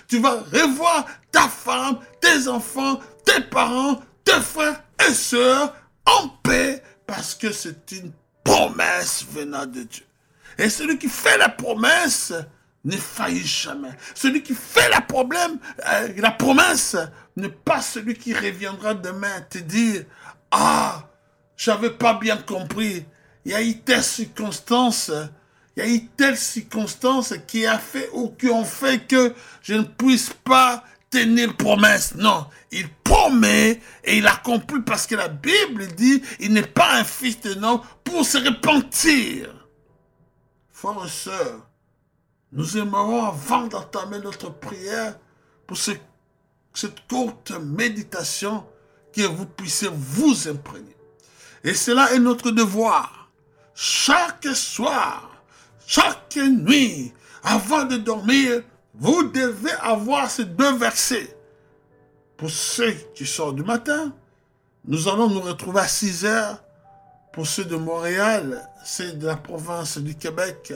Tu vas revoir ta femme, tes enfants, tes parents, tes frères et sœurs en paix parce que c'est une promesse venant de Dieu. Et celui qui fait la promesse ne faillit jamais. Celui qui fait la promesse n'est pas celui qui reviendra demain te dire « Ah, j'avais pas bien compris. Il y a eu telle circonstance. Il y a eu telle circonstance qui a fait ou qui ont fait que je ne puisse pas tenir promesse. » Non, il promet et il accomplit parce que la Bible dit il n'est pas un fils de homme pour se repentir. Frères et sœurs, nous aimerons, avant d'entamer notre prière, pour cette courte méditation, que vous puissiez vous imprégner. Et cela est notre devoir. Chaque soir, chaque nuit, avant de dormir, vous devez avoir ces 2 versets. Pour ceux qui sortent du matin, nous allons nous retrouver à 6 heures. Pour ceux de Montréal, ceux de la province du Québec,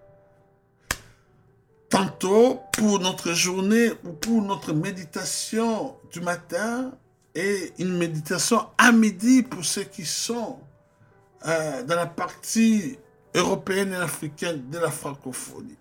tantôt pour notre journée ou pour notre méditation du matin et une méditation à midi pour ceux qui sont dans la partie européenne et africaine de la francophonie.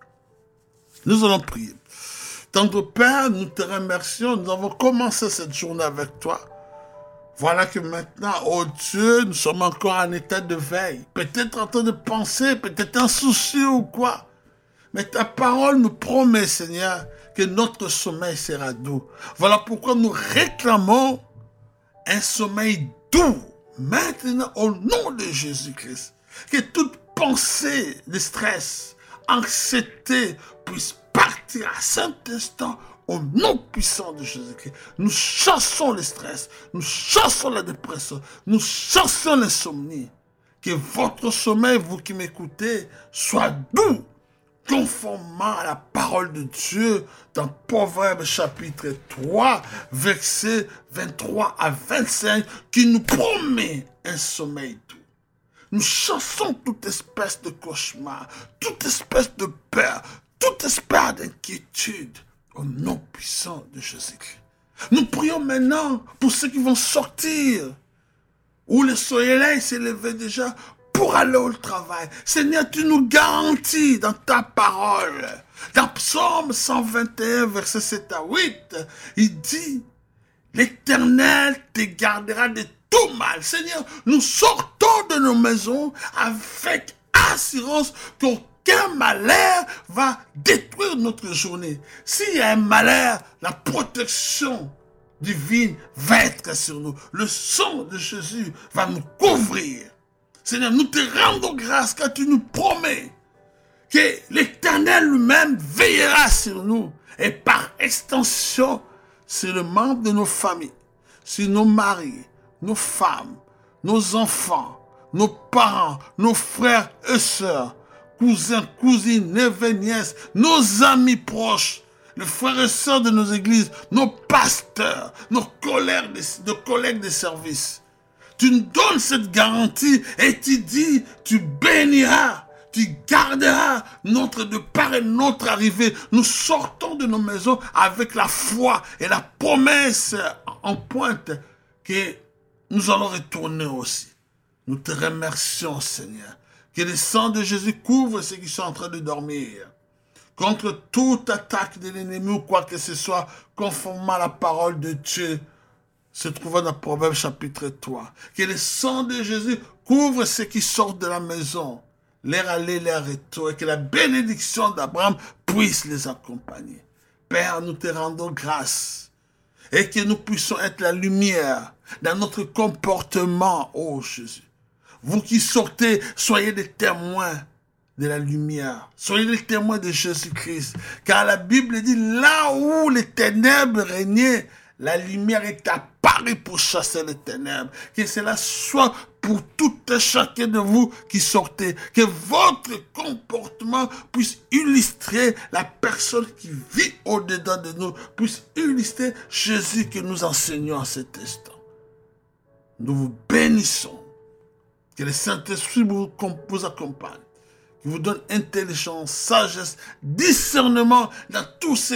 Nous allons prier. Tendre Père, nous te remercions. Nous avons commencé cette journée avec toi. Voilà que maintenant, oh Dieu, nous sommes encore en état de veille. Peut-être en train de penser, peut-être insoucieux ou quoi. Mais ta parole nous promet, Seigneur, que notre sommeil sera doux. Voilà pourquoi nous réclamons un sommeil doux. Maintenant, au nom de Jésus-Christ, que toute pensée de stress, anxiété puisse partir à cet instant au nom puissant de Jésus-Christ. Nous chassons le stress, nous chassons la dépression, nous chassons l'insomnie. Que votre sommeil, vous qui m'écoutez, soit doux, conformément à la parole de Dieu dans Proverbes chapitre 3, versets 23 à 25, qui nous promet un sommeil doux. Nous chassons toute espèce de cauchemar, toute espèce de peur, toute espèce d'inquiétude au nom puissant de Jésus-Christ. Nous prions maintenant pour ceux qui vont sortir, où le soleil s'est levé déjà, pour aller au travail. Seigneur, tu nous garantis dans ta parole, dans Psaume 121, versets 7 à 8, il dit, l'Éternel te gardera de tout mal. Seigneur, nous sortons de nos maisons avec assurance qu'aucun malheur va détruire notre journée. S'il y a un malheur, la protection divine va être sur nous. Le sang de Jésus va nous couvrir. Seigneur, nous te rendons grâce car tu nous promets que l'Éternel lui-même veillera sur nous et par extension sur le membre de nos familles, sur nos maris, nos femmes, nos enfants, nos parents, nos frères et sœurs, cousins, cousines, neveux, nièces, nos amis proches, les frères et sœurs de nos églises, nos pasteurs, nos collègues de service. Tu nous donnes cette garantie et tu dis, tu béniras, tu garderas notre départ et notre arrivée. Nous sortons de nos maisons avec la foi et la promesse en pointe que nous allons retourner aussi. Nous te remercions, Seigneur, que le sang de Jésus couvre ceux qui sont en train de dormir. Contre toute attaque de l'ennemi ou quoi que ce soit, conformément à la parole de Dieu, se trouvant dans Proverbes chapitre 3. Que le sang de Jésus couvre ceux qui sortent de la maison, leur aller, leur retour, et que la bénédiction d'Abraham puisse les accompagner. Père, nous te rendons grâce, et que nous puissions être la lumière dans notre comportement, ô Jésus. Vous qui sortez, soyez des témoins de la lumière. Soyez les témoins de Jésus-Christ. Car la Bible dit, là où les ténèbres régnaient, la lumière est apparue pour chasser les ténèbres. Que cela soit pour tout et chacun de vous qui sortez. Que votre comportement puisse illustrer la personne qui vit au-dedans de nous. Puisse illustrer Jésus que nous enseignons à cet instant. Nous vous bénissons. Que le Saint-Esprit vous accompagne. Qui vous donne intelligence, sagesse, discernement dans tous ces